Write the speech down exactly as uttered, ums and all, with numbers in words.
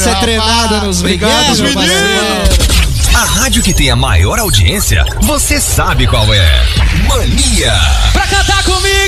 Essa é treinada nos Obrigado, meninos. meninos. A rádio que tem a maior audiência, você sabe qual é. Mania. Pra cantar comigo!